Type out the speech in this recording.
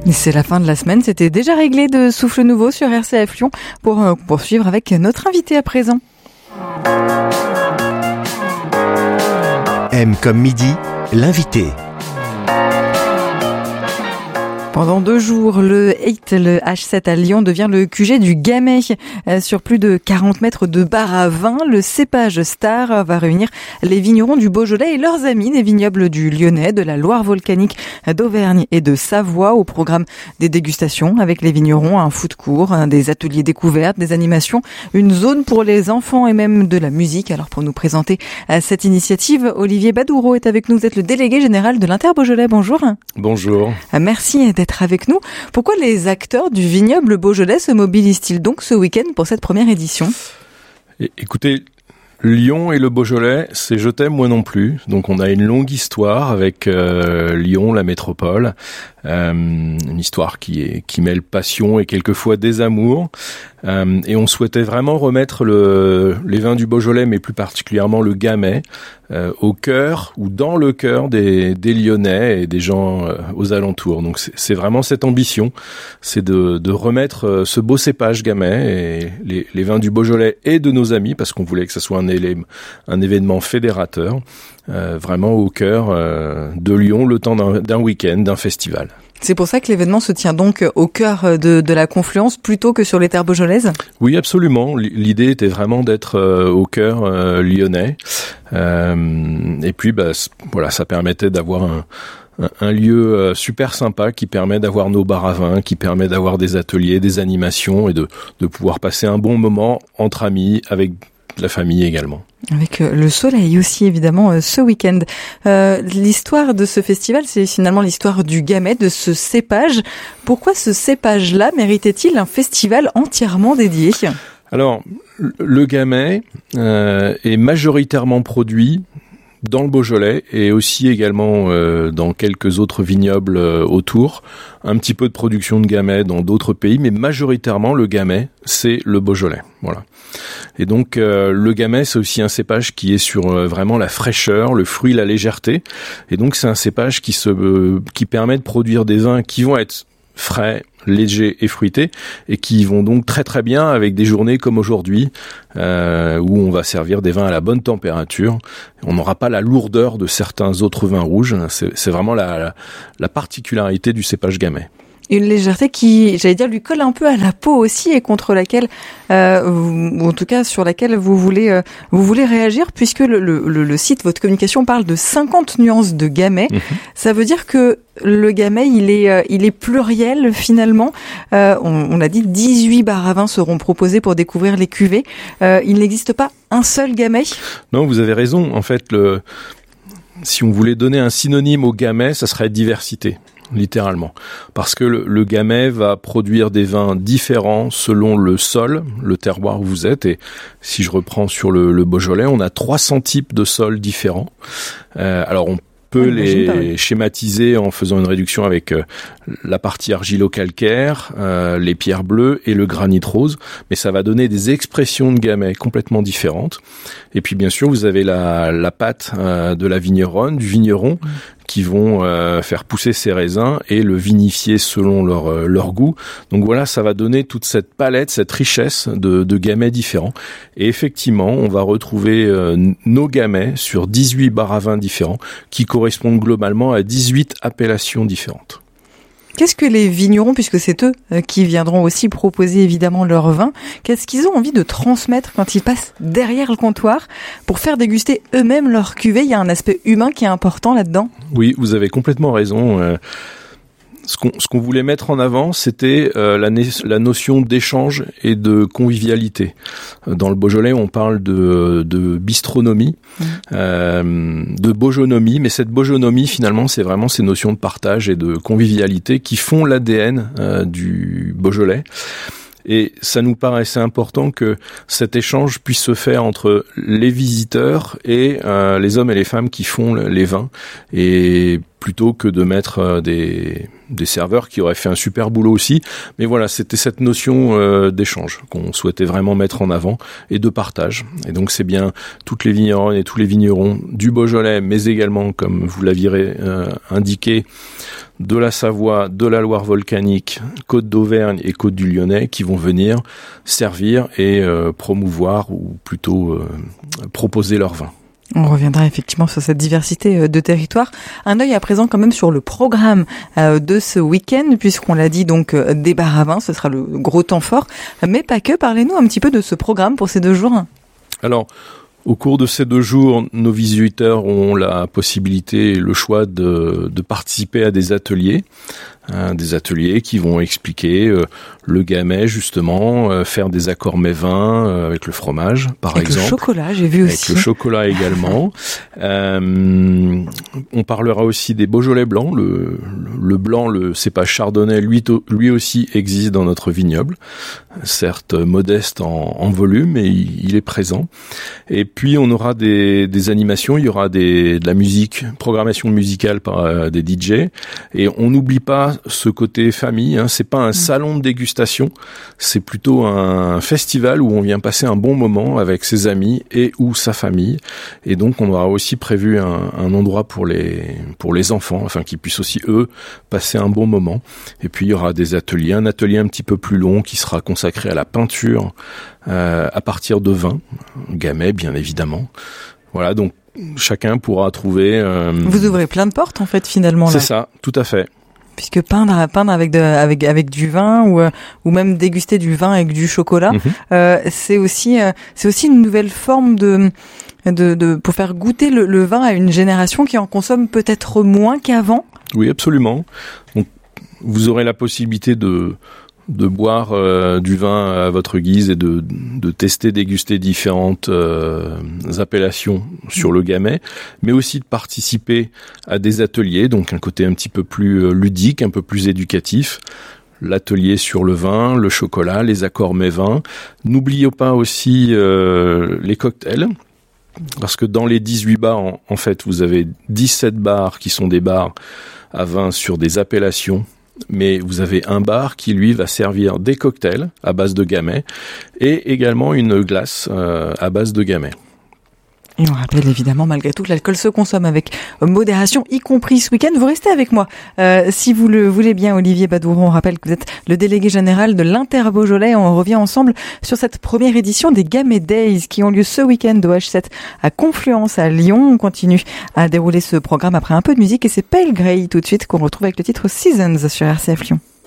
C'est la fin de la semaine, c'était déjà réglé de Souffle Nouveau sur RCF Lyon pour poursuivre avec notre invité à présent. M comme midi, l'invité. Pendant 2 jours, le H7 à Lyon devient le QG du Gamay. Sur plus de 40 mètres de bar à vin, le cépage Star va réunir les vignerons du Beaujolais et leurs amis des vignobles du Lyonnais, de la Loire volcanique, d'Auvergne et de Savoie. Au programme des dégustations avec les vignerons, un food court, des ateliers découvertes, des animations, une zone pour les enfants et même de la musique. Alors pour nous présenter cette initiative, Olivier Badoureau est avec nous. Vous êtes le délégué général de l'Inter-Beaujolais. Bonjour. Bonjour. Merci d'être avec nous. Pourquoi les acteurs du vignoble Beaujolais se mobilisent-ils donc ce week-end pour cette première édition ? Écoutez, Lyon et le Beaujolais, c'est je t'aime moi non plus. Donc on a une longue histoire avec Lyon, la métropole. Une histoire qui mêle passion et quelquefois désamour. Et on souhaitait vraiment remettre les vins du Beaujolais, mais plus particulièrement le Gamay, au cœur ou dans le cœur des Lyonnais et des gens aux alentours. Donc c'est vraiment cette ambition, c'est de remettre ce beau cépage Gamay et les vins du Beaujolais et de nos amis, parce qu'on voulait que ça soit un événement fédérateur, vraiment au cœur de Lyon, le temps d'un week-end, d'un festival. C'est pour ça que l'événement se tient donc au cœur de la confluence plutôt que sur les terres beaujolaises ? Oui, absolument. L'idée était vraiment d'être au cœur lyonnais. Et puis, voilà, ça permettait d'avoir un lieu super sympa qui permet d'avoir nos bars à vin, qui permet d'avoir des ateliers, des animations et de pouvoir passer un bon moment entre amis, avec la famille également. Avec le soleil aussi, évidemment, ce week-end. L'histoire de ce festival, c'est finalement l'histoire du Gamay, de ce cépage. Pourquoi ce cépage-là méritait-il un festival entièrement dédié ? Alors, le Gamay est majoritairement produit dans le Beaujolais et aussi également dans quelques autres vignobles autour. Un petit peu de production de Gamay dans d'autres pays, mais majoritairement le Gamay, c'est le Beaujolais. Voilà. Et donc le Gamay, c'est aussi un cépage qui est sur vraiment la fraîcheur, le fruit, la légèreté. Et donc c'est un cépage qui permet de produire des vins qui vont être frais, légers et fruités, et qui vont donc très très bien avec des journées comme aujourd'hui, où on va servir des vins à la bonne température. On n'aura pas la lourdeur de certains autres vins rouges. C'est vraiment la particularité du cépage Gamay. Une légèreté qui, j'allais dire, lui colle un peu à la peau aussi et contre laquelle, ou en tout cas sur laquelle vous voulez réagir, puisque le site, votre communication parle de 50 nuances de Gamay. Mmh. Ça veut dire que le Gamay, il est pluriel finalement. On l'a dit, 18 bars à vin seront proposés pour découvrir les cuvées. Il n'existe pas un seul Gamay ? Non, vous avez raison. En fait, si on voulait donner un synonyme au Gamay, ça serait diversité. Littéralement, parce que le Gamay va produire des vins différents selon le sol, le terroir où vous êtes. Et si je reprends sur le Beaujolais, on a 300 types de sols différents. Alors on peut les schématiser en faisant une réduction avec la partie argilo-calcaire, les pierres bleues et le granit rose, mais ça va donner des expressions de Gamay complètement différentes. Et puis bien sûr, vous avez la pâte de la vigneronne, du vigneron, qui vont faire pousser ces raisins et le vinifier selon leur goût. Donc voilà, ça va donner toute cette palette, cette richesse de Gamay différents. Et effectivement, on va retrouver nos Gamay sur 18 bars à vin différents qui correspondent globalement à 18 appellations différentes. Qu'est-ce que les vignerons, puisque c'est eux qui viendront aussi proposer évidemment leur vin, qu'est-ce qu'ils ont envie de transmettre quand ils passent derrière le comptoir pour faire déguster eux-mêmes leur cuvée ? Il y a un aspect humain qui est important là-dedans. Oui, vous avez complètement raison. Ce qu'on voulait mettre en avant, c'était la notion d'échange et de convivialité. Dans le Beaujolais, on parle de bistronomie, de bojonomie, mais cette bojonomie, finalement, c'est vraiment ces notions de partage et de convivialité qui font l'ADN du Beaujolais. Et ça nous paraissait important que cet échange puisse se faire entre les visiteurs et les hommes et les femmes qui font les vins, et plutôt que de mettre des serveurs qui auraient fait un super boulot aussi. Mais voilà, c'était cette notion d'échange qu'on souhaitait vraiment mettre en avant et de partage. Et donc c'est bien toutes les vigneronnes et tous les vignerons du Beaujolais, mais également, comme vous l'aviez indiqué, de la Savoie, de la Loire volcanique, Côte d'Auvergne et Côte du Lyonnais qui vont venir servir et promouvoir ou plutôt proposer leur vin. On reviendra effectivement sur cette diversité de territoires. Un œil à présent quand même sur le programme de ce week-end, puisqu'on l'a dit donc des bars à vin, ce sera le gros temps fort, mais pas que. Parlez-nous un petit peu de ce programme pour ces 2 jours. Alors, au cours de ces 2 jours, nos visiteurs ont la possibilité et le choix de participer à des ateliers qui vont expliquer le gamay justement, faire des accords mets-vins avec le fromage par exemple. Avec le chocolat, j'ai vu aussi. Avec le chocolat également. On parlera aussi des Beaujolais blancs. Le blanc, le cépage chardonnay, lui aussi existe dans notre vignoble. Certes modeste en volume, mais il est présent. Et puis on aura des animations, il y aura de la musique, programmation musicale par des DJ. Et on n'oublie pas ce côté famille, c'est pas un salon de dégustation, c'est plutôt un festival où on vient passer un bon moment avec ses amis et ou sa famille. Et donc on aura aussi prévu un endroit pour les enfants, afin qu'ils puissent aussi eux passer un bon moment. Et puis il y aura des ateliers, un atelier un petit peu plus long qui sera consacré à la peinture à partir de vin, gamay bien évidemment. Voilà, donc chacun pourra trouver. Vous ouvrez plein de portes en fait finalement là. C'est ça, tout à fait. Puisque peindre avec du vin ou même déguster du vin avec du chocolat, c'est aussi une nouvelle forme de pour faire goûter le vin à une génération qui en consomme peut-être moins qu'avant. Oui, absolument. Donc, vous aurez la possibilité de boire du vin à votre guise et de tester, déguster différentes appellations sur le gamay, mais aussi de participer à des ateliers, donc un côté un petit peu plus ludique, un peu plus éducatif. L'atelier sur le vin, le chocolat, les accords mets-vins. N'oubliez pas aussi les cocktails, parce que dans les 18 bars, en fait, vous avez 17 bars qui sont des bars à vin sur des appellations, mais vous avez un bar qui, lui, va servir des cocktails à base de gamay et également une glace à base de gamay. Et on rappelle évidemment, malgré tout, que l'alcool se consomme avec modération, y compris ce week-end. Vous restez avec moi. Si vous le voulez bien, Olivier Badouron, on rappelle que vous êtes le délégué général de l'Inter-Beaujolais. On revient ensemble sur cette première édition des Gamay Days qui ont lieu ce week-end au H7 à Confluence à Lyon. On continue à dérouler ce programme après un peu de musique et c'est Pale Grey tout de suite qu'on retrouve avec le titre Seasons sur RCF Lyon.